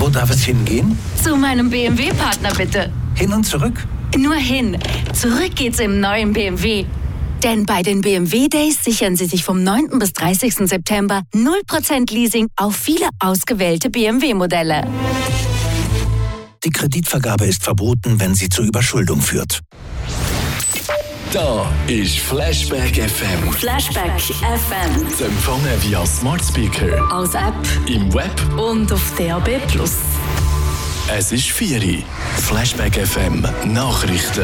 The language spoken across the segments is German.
Wo darf es hingehen? Zu meinem BMW-Partner bitte. Hin und zurück? Nur hin. Zurück geht's im neuen BMW. Denn bei den BMW Days sichern Sie sich vom 9. bis 30. September 0% Leasing auf viele ausgewählte BMW-Modelle. Die Kreditvergabe ist verboten, wenn sie zur Überschuldung führt. Da ist Flashback FM. Flashback FM. Zu empfangen via Smart Speaker, Als App im Web. und auf DAB+. Es ist 4 Uhr. Flashback FM Nachrichten.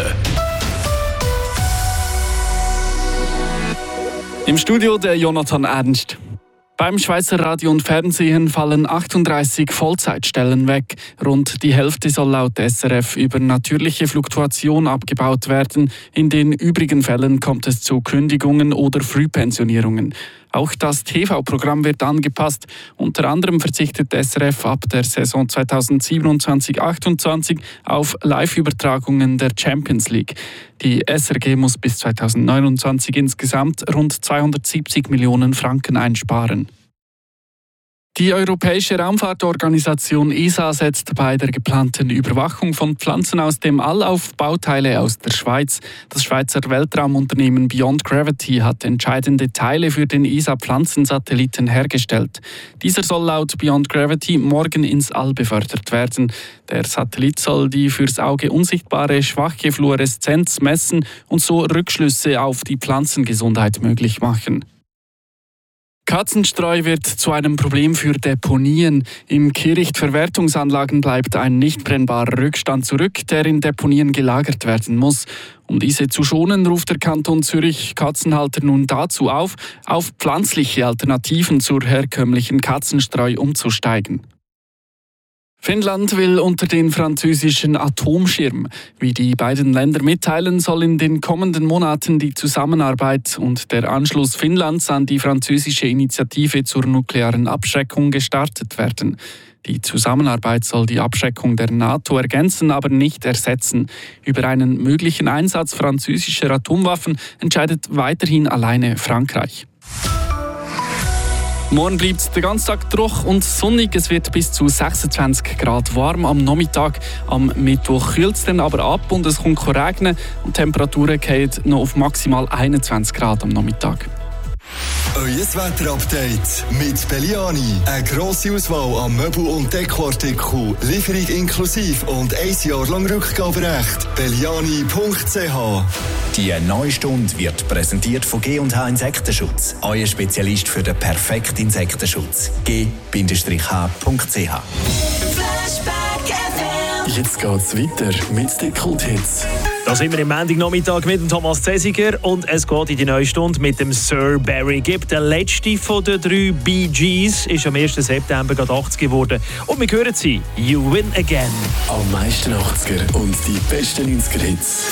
Im Studio der Jonathan Ernst. Beim Schweizer Radio und Fernsehen fallen 38 Vollzeitstellen weg. Rund die Hälfte soll laut SRF über natürliche Fluktuation abgebaut werden. In den übrigen Fällen kommt es zu Kündigungen oder Frühpensionierungen. Auch das TV-Programm wird angepasst. Unter anderem verzichtet SRF ab der Saison 2027/28 auf Live-Übertragungen der Champions League. Die SRG muss bis 2029 insgesamt rund 270 Millionen Franken einsparen. Die Europäische Raumfahrtorganisation ESA setzt bei der geplanten Überwachung von Pflanzen aus dem All auf Bauteile aus der Schweiz. Das Schweizer Weltraumunternehmen Beyond Gravity hat entscheidende Teile für den ESA-Pflanzensatelliten hergestellt. Dieser soll laut Beyond Gravity morgen ins All befördert werden. Der Satellit soll die fürs Auge unsichtbare schwache Fluoreszenz messen und so Rückschlüsse auf die Pflanzengesundheit möglich machen. Katzenstreu wird zu einem Problem für Deponien. In Kehrichtverwertungsanlagen bleibt ein nicht brennbarer Rückstand zurück, der in Deponien gelagert werden muss. Um diese zu schonen, ruft der Kanton Zürich Katzenhalter nun dazu auf pflanzliche Alternativen zur herkömmlichen Katzenstreu umzusteigen. Finnland will unter den französischen Atomschirm. Wie die beiden Länder mitteilen, soll in den kommenden Monaten die Zusammenarbeit und der Anschluss Finnlands an die französische Initiative zur nuklearen Abschreckung gestartet werden. Die Zusammenarbeit soll die Abschreckung der NATO ergänzen, aber nicht ersetzen. Über einen möglichen Einsatz französischer Atomwaffen entscheidet weiterhin alleine Frankreich. Morgen bleibt es den ganzen Tag trocken und sonnig. Es wird bis zu 26 Grad warm am Nachmittag. Am Mittwoch kühlt es dann aber ab und es kommt regnen. Und die Temperaturen fallen noch auf maximal 21 Grad am Nachmittag. Euer Wetterupdate mit Belliani. Eine grosse Auswahl an Möbel- und Dekoartikeln. Lieferung inklusive und 1 Jahr lang Rückgaberecht. Belliani.ch. Die neue Stunde wird präsentiert von G&H Insektenschutz. Euer Spezialist für den perfekten Insektenschutz. g-h.ch. Jetzt geht's weiter mit den Kulthits. Da sind wir im Montagnachmittag mit dem Thomas Zesiger und es geht in die neue Stunde mit dem Sir Barry Gibb. Der letzte von den 3 Bee Gees ist am 1. September gerade 80 geworden. Und wir hören sie, You Win Again. Am meisten 80er und die besten 90er-Hits.